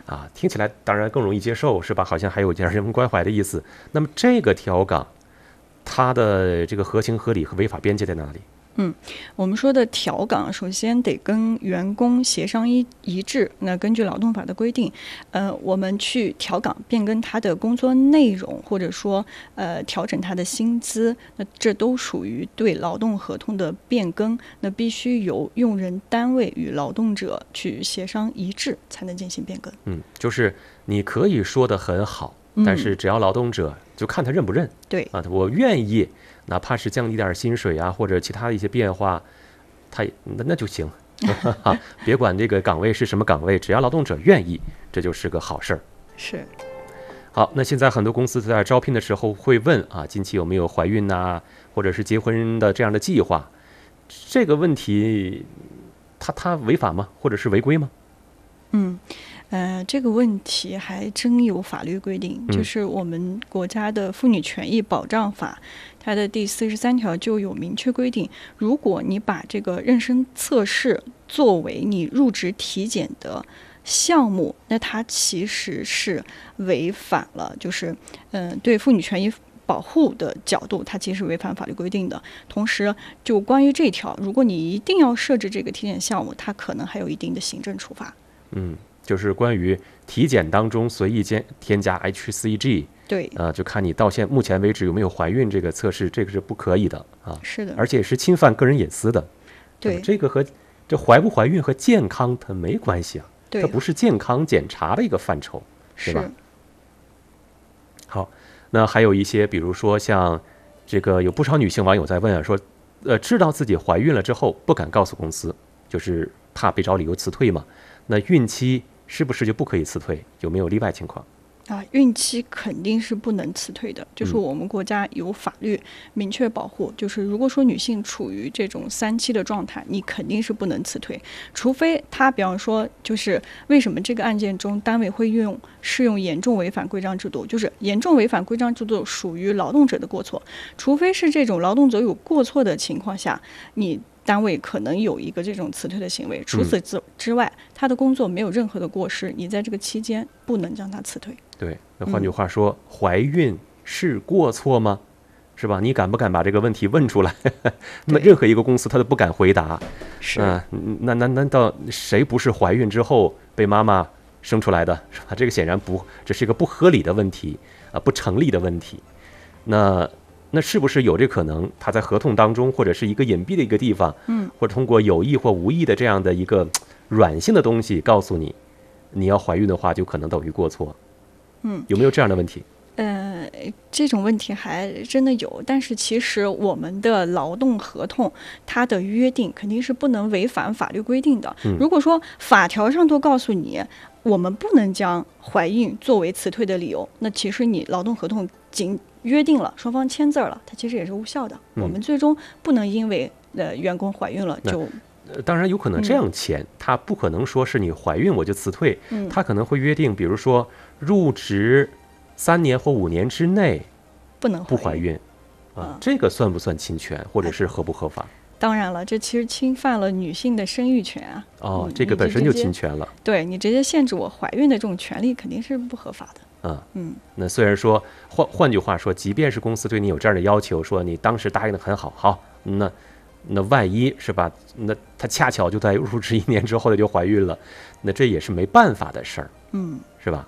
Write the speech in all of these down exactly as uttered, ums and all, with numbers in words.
啊，听起来当然更容易接受，是吧？好像还有点人文关怀的意思。那么这个调岗，它的这个合情合理和违法边界在哪里？ 嗯，我们说的调岗，首先得跟员工协商一一致。那根据劳动法的规定，呃，我们去调岗变更他的工作内容，或者说呃调整他的薪资，那这都属于对劳动合同的变更。那必须由用人单位与劳动者去协商一致，才能进行变更。 嗯，就是你可以说得很好，但是只要劳动者就看他认不认。 对啊，我愿意。哪怕是降低点薪水啊，或者其他的一些变化，他那那就行，别管这个岗位是什么岗位，只要劳动者愿意，这就是个好事儿。 是。 好，那现在很多公司在招聘的时候会问啊，近期有没有怀孕呐、啊，或者是结婚的这样的计划？这个问题，它它违法吗？或者是违规吗？ 嗯。呃，这个问题还真有法律规定，就是我们国家的妇女权益保障法，它的第四十三条就有明确规定，如果你把这个妊娠测试作为你入职体检的项目，那它其实是违反了，就是嗯、呃，对妇女权益保护的角度，它其实违反法律规定的。同时，就关于这条，如果你一定要设置这个体检项目，它可能还有一定的行政处罚。 嗯。就是关于体检当中随意添添加 H C G， 对， 呃，就看你到现目前为止有没有怀孕这个测试，这个是不可以的啊。 是的， 而且是侵犯个人隐私的。 对， 这个和这怀不怀孕和健康它没关系啊， 对， 它不是健康检查的一个范畴，对吧？好，那还有一些，比如说像这个，有不少女性网友在问啊，说，呃，知道自己怀孕了之后不敢告诉公司，就是怕被找理由辞退嘛。那孕期是不是就不可以辞退？有没有例外情况？ 啊，孕期肯定是不能辞退的，就是我们国家有法律明确保护，嗯、就是如果说女性处于这种三期的状态，你肯定是不能辞退，除非她，比方说，就是为什么这个案件中单位会用适用严重违反规章制度，就是严重违反规章制度属于劳动者的过错，除非是这种劳动者有过错的情况下，你单位可能有一个这种辞退的行为，除此之之外，嗯、他的工作没有任何的过失，你在这个期间不能将他辞退。 对，那换句话说，嗯、怀孕是过错吗？是吧？你敢不敢把这个问题问出来？那么任何一个公司他都不敢回答。 是， 呃、那那难道谁不是怀孕之后被妈妈生出来的？是吧？这个显然不，这是一个不合理的问题啊、呃，不成立的问题。那。那是不是有这可能？他在合同当中，或者是一个隐蔽的一个地方， 嗯， 或者通过有意或无意的这样的一个软性的东西，告诉你，你要怀孕的话，就可能等于过错。 嗯， 有没有这样的问题？ 呃，这种问题还真的有，但是其实我们的劳动合同，它的约定肯定是不能违反法律规定的。 嗯、 如果说法条上都告诉你，我们不能将怀孕作为辞退的理由，那其实你劳动合同仅约定了，双方签字了，它其实也是无效的。 嗯、 我们最终不能因为呃员工怀孕了就， 呃，当然有可能这样签，嗯、他不可能说是你怀孕我就辞退， 嗯、 他可能会约定，比如说入职三年或五年之内不能不怀孕，啊，嗯、这个算不算侵权，或者是合不合法？ 当然了，这其实侵犯了女性的生育权啊！ 哦，这个本身就侵权了。 对，你直接限制我怀孕的这种权利，肯定是不合法的。 啊， 嗯， 那虽然说换换句话说，即便是公司对你有这样的要求，说你当时答应的很好，好，那那万一是吧？那他恰巧就在入职一年之后他就怀孕了，那这也是没办法的事儿， 嗯， 是吧？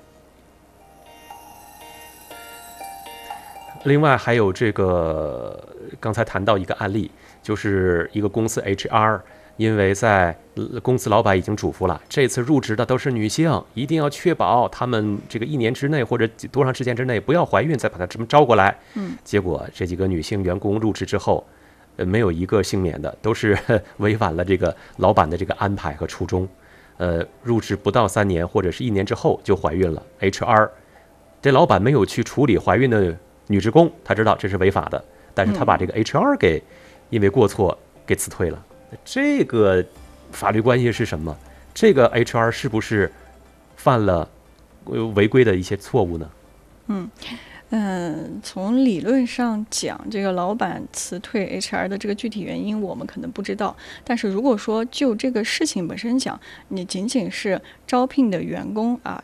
另外还有这个，刚才谈到一个案例，就是一个公司 H R， 因为在公司老板已经嘱咐了，这次入职的都是女性，一定要确保她们这个一年之内或者多长时间之内不要怀孕，再把她这么招过来。 嗯， 结果这几个女性员工入职之后，呃，没有一个幸免的，都是违反了这个老板的这个安排和初衷。呃，入职不到三年或者是一年之后就怀孕了 ，H R 这老板没有去处理怀孕的女职工，他知道这是违法的，但是他把这个 H R 给因为过错给辞退了。这个法律关系是什么？这个 H R 是不是犯了违规的一些错误呢？ 嗯嗯，从理论上讲，这个老板辞退 H R 的这个具体原因我们可能不知道，但是如果说就这个事情本身讲，你仅仅是招聘的员工啊